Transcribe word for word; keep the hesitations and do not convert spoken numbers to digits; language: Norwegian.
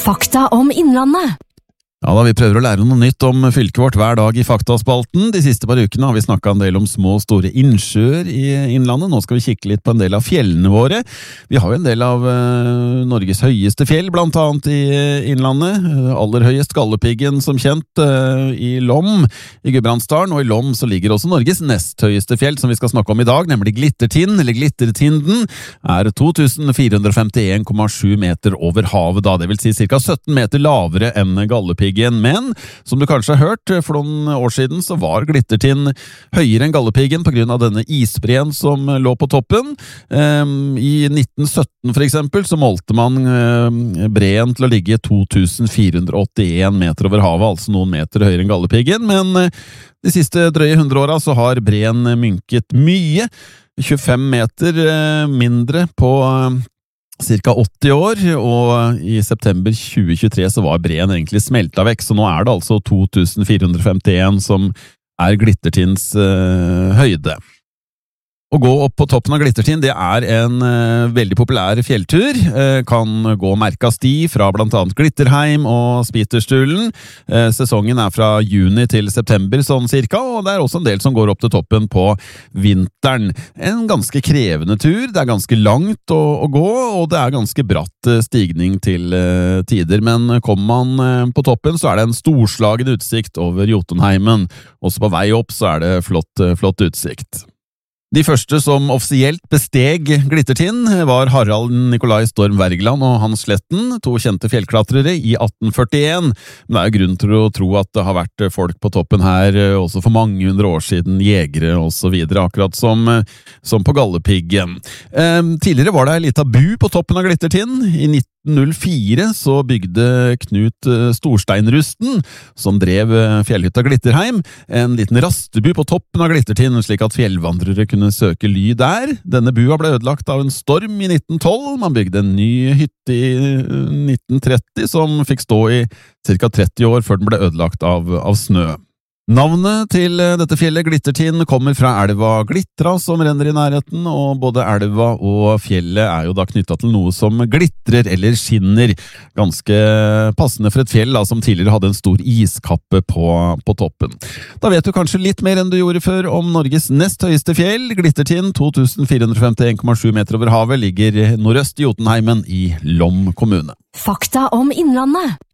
Fakta om Innlandet. Ja da, vi prøver å lære noe nytt om fylket vårt hver dag i Faktaspalten. De siste par ukene har vi snakket en del om små og store innsjøer i Innlandet. Nå skal vi kikke litt på en del av fjellene våre. Vi har jo en del av uh, Norges høyeste fjell, blant annet i Innlandet. Uh, aller høyest Galdhøpiggen som kjent uh, i Lom i Gudbrandsdalen, og i Lom så ligger også Norges nest høyeste fjell som vi skal snakke om i dag, nemlig Glittertind, eller Glittertinden, er to tusen fire hundre femtien komma sju meter over havet da, det vil si ca. sytten meter lavere enn Galdhøpiggen. Men som du kanskje har hørt, for noen år siden så var Glittertind høyere enn Galdhøpiggen på grunn av denne isbreen som lå på toppen. I nitten sytten for eksempel så målte man breen til å ligge to tusen fire hundre åttien meter over havet, altså noen meter høyere enn Galdhøpiggen, men de siste drøye hundre åra så har breen mynket mye, tjuefem meter mindre på cirka åtti år, og i september tjue tjuetre så var breen egentlig smelta vekk, så nå er det altså to tusen fire hundre femtien som er Glittertinds uh, høyde. Å gå opp på toppen av Glittertind, det er en uh, veldig populær fjelltur. Uh, kan gå merka sti fra blant annet Glitterheim og Spiterstulen. Uh, sesongen er fra juni til september, sånn cirka, og det er også en del som går opp til toppen på vinteren. En ganske krevende tur, det er ganske langt å, å gå, og det er ganske bratt uh, stigning til uh, tider, men kommer man uh, på toppen så er det en storslagen utsikt over Jotunheimen. Også på vei opp så er det flott, uh, flott utsikt. De første som offisielt besteg Glittertind var Harald Nikolai Storm Wergeland og Hans Sletten, to kjente fjellklatrere i atten førtien. Men det er jo grunn til å tro at det har vært folk på toppen her også for mange hundre år siden, jegere og så videre, akkurat som, som på Galdhøpiggen. Eh, tidligere var det en liten bu på toppen av Glittertind. I nitten null fire så bygde Knut Storsteinrusten, som drev fjellhytta Glitterheim, en liten rastebu på toppen av Glittertind, slik at fjellvandrere kunne søke ly der. Denne bua ble ødelagt av en storm i nitten tolv. Man bygde en ny hytte i nitten tretti, som fikk stå i cirka tretti år før den ble ødelagt av, av snø. Navnet til dette fjellet Glittertind kommer fra elva Glittra som renner i nærheten, og både elva og fjellet er jo da knyttet til noe som glitrer eller skinner. Ganske passende for et fjell da, som tidligere hadde en stor iskappe på, på toppen. Da vet du kanskje litt mer enn du gjorde før om Norges nest høyeste fjell. Glittertind, to tusen fire hundre femtien komma sju meter over havet, ligger nordøst i Jotunheimen i Lom kommune. Fakta om Innlandet.